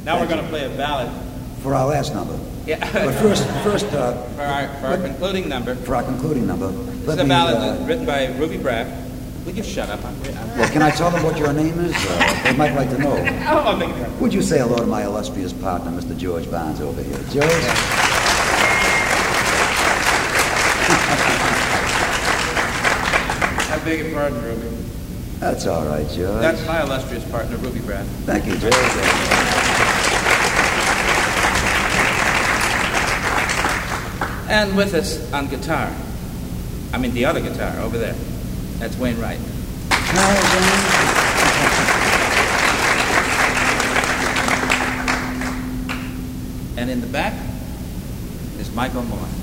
Now we're going to play a ballad. For our last number. Yeah. But first, for our concluding number. For our concluding number. This is a ballad written by Ruby Braff. Will you shut up? Well, can I tell them what your name is? They might like to know. Oh, thank you. Would you say hello to my illustrious partner, Mr. George Barnes, over here? George? I beg your pardon, Ruby. That's all right, George. That's my illustrious partner, Ruby Braff. Thank you, George. And with us on guitar, I mean the other guitar over there, that's Wayne Wright. And in the back is Michael Moore.